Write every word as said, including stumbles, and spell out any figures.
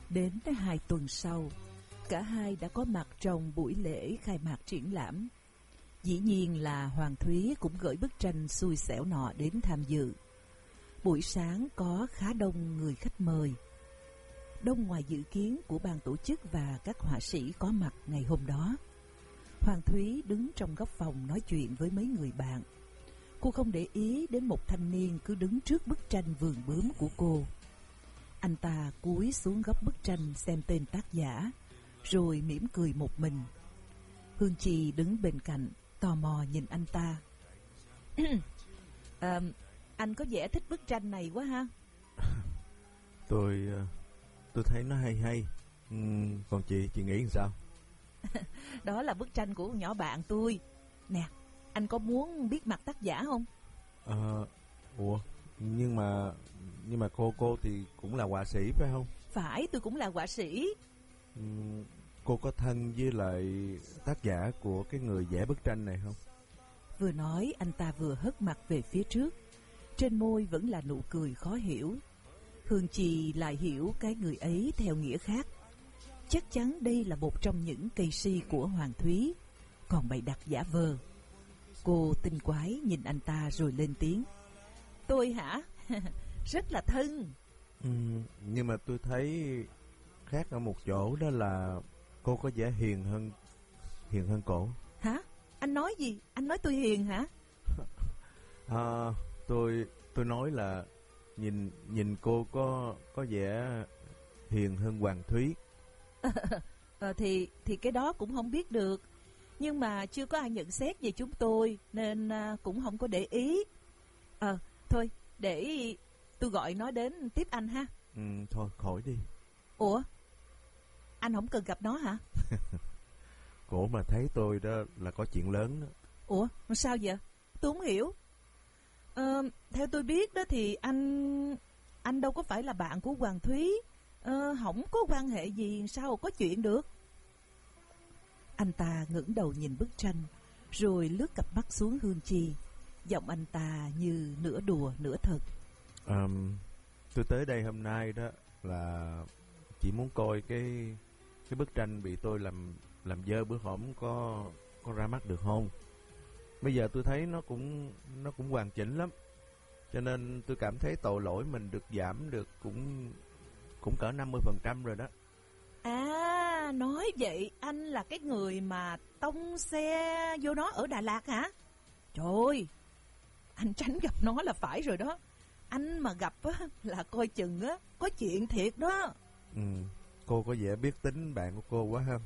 Đến hai tuần sau, cả hai đã có mặt trong buổi lễ khai mạc triển lãm. Dĩ nhiên là Hoàng Thúy cũng gửi bức tranh xui xẻo nọ đến tham dự. Buổi sáng có khá đông người khách mời, đông ngoài dự kiến của ban tổ chức và các họa sĩ có mặt ngày hôm đó. Hoàng Thúy đứng trong góc phòng nói chuyện với mấy người bạn. Cô không để ý đến một thanh niên cứ đứng trước bức tranh vườn bướm của cô. Anh ta cúi xuống góc bức tranh xem tên tác giả, rồi mỉm cười một mình. Hương Trì đứng bên cạnh, tò mò nhìn anh ta. à, Anh có vẻ thích bức tranh này quá ha. Tôi tôi thấy nó hay hay. ừ, Còn chị, chị nghĩ sao? Đó là bức tranh của nhỏ bạn tôi. Nè, anh có muốn biết mặt tác giả không? Ờ, ủa, nhưng mà nhưng mà cô cô thì cũng là họa sĩ phải không? Phải, tôi cũng là họa sĩ. Ừ, cô có thân với lại tác giả của cái người vẽ bức tranh này không? Vừa nói, anh ta vừa hất mặt về phía trước. Trên môi vẫn là nụ cười khó hiểu. Hương Trì lại hiểu cái người ấy theo nghĩa khác. Chắc chắn đây là một trong những cây si của Hoàng Thúy, còn bày đặt giả vờ. Cô tinh quái nhìn anh ta rồi lên tiếng. Tôi hả? Rất là thân. Ừ, nhưng mà tôi thấy khác ở một chỗ, đó là cô có vẻ hiền hơn hiền hơn cổ. Hả? Anh nói gì? Anh nói tôi hiền hả? À, tôi tôi nói là nhìn nhìn cô có có vẻ hiền hơn Hoàng Thúy. ờ, thì thì cái đó cũng không biết được, nhưng mà chưa có ai nhận xét về chúng tôi nên à, cũng không có để ý. Ờ thôi, để tôi gọi nó đến tiếp anh ha. Ừ, thôi khỏi đi. Ủa, anh không cần gặp nó hả? Cổ mà thấy tôi đó là có chuyện lớn đó. Ủa, sao vậy? Tôi không hiểu. Ờ, theo tôi biết đó thì anh anh đâu có phải là bạn của Hoàng Thúy. Ờ, không có quan hệ gì, sao có chuyện được? Anh ta ngẩng đầu nhìn bức tranh, rồi lướt cặp mắt xuống Hương Trì. Giọng anh ta như nửa đùa nửa thật. À, tôi tới đây hôm nay đó là chỉ muốn coi cái cái bức tranh bị tôi làm làm dơ bữa hổm có có ra mắt được không? Bây giờ tôi thấy nó cũng nó cũng hoàn chỉnh lắm, cho nên tôi cảm thấy tội lỗi mình được giảm được cũng cũng cỡ năm mươi phần trăm rồi đó. À, nói vậy anh là cái người mà tông xe vô nó ở Đà Lạt hả? Trời ơi, anh tránh gặp nó là phải rồi đó. Anh mà gặp á là coi chừng á có chuyện thiệt đó. Ừ, cô có vẻ biết tính bạn của cô quá ha.